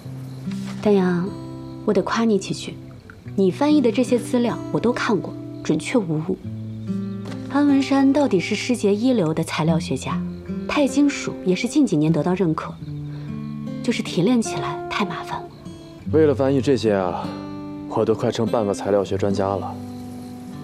丹阳，我得夸你几句，你翻译的这些资料我都看过，准确无误。安文山到底是世界一流的材料学家，钛金属也是近几年得到认可，就是提炼起来太麻烦了。 为了翻译这些啊，我都快成半个材料学专家了。